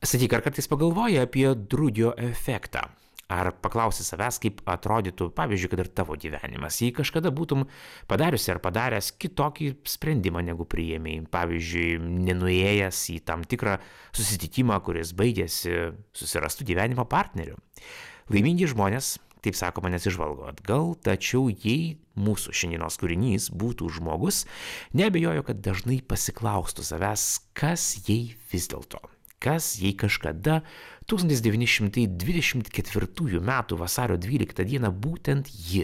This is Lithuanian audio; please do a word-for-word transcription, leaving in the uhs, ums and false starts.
Sakyk, ar kartais pagalvoji apie Drudio efektą? Ar paklausi savęs, kaip atrodytų, pavyzdžiui, kad ir tavo gyvenimas, jei kažkada būtum padariusi ar padaręs kitokį sprendimą, negu priėmei, pavyzdžiui, nenuėjęs į tam tikrą susitikimą, kuris baigėsi susirastų gyvenimo partneriu. Laimingi žmonės, taip sakoma, nesižvalgo atgal, tačiau jei mūsų šiandienos kūrinys būtų žmogus, neabejoju, kad dažnai pasiklaustų savęs, kas jei vis dėlto. Kas jei kažkada tūkstantis devyni šimtai dvidešimt ketvirtųjų metų vasario dvyliktą dieną būtent ji